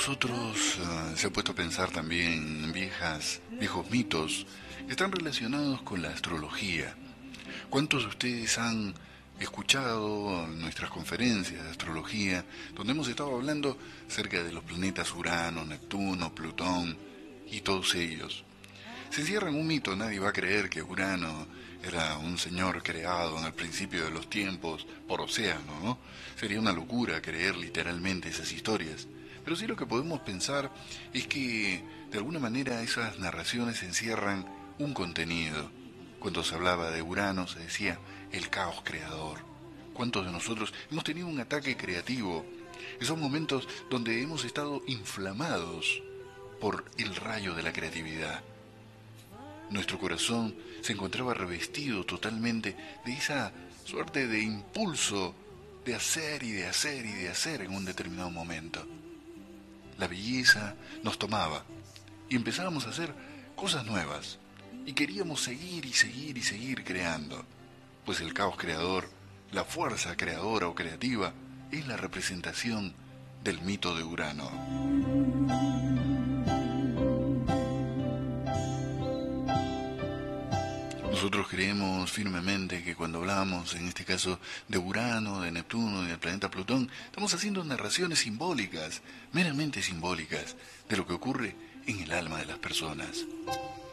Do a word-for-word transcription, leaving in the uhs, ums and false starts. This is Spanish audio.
nosotros uh, se ha puesto a pensar también en viejas, viejos mitos que están relacionados con la astrología? ¿Cuántos de ustedes han escuchado nuestras conferencias de astrología donde hemos estado hablando acerca de los planetas Urano, Neptuno, Plutón y todos ellos? Se encierra en un mito, nadie va a creer que Urano era un señor creado en el principio de los tiempos por océano, ¿no? Sería una locura creer literalmente esas historias. Pero sí lo que podemos pensar es que de alguna manera esas narraciones encierran un contenido. Cuando se hablaba de Urano se decía el caos creador. ¿Cuántos de nosotros hemos tenido un ataque creativo? Esos momentos donde hemos estado inflamados por el rayo de la creatividad. Nuestro corazón se encontraba revestido totalmente de esa suerte de impulso de hacer y de hacer y de hacer en un determinado momento. La belleza nos tomaba y empezábamos a hacer cosas nuevas y queríamos seguir y seguir y seguir creando, pues el caos creador, la fuerza creadora o creativa, es la representación del mito de Urano. Nosotros creemos firmemente que cuando hablamos, en este caso, de Urano, de Neptuno y del planeta Plutón, estamos haciendo narraciones simbólicas, meramente simbólicas, de lo que ocurre en el alma de las personas.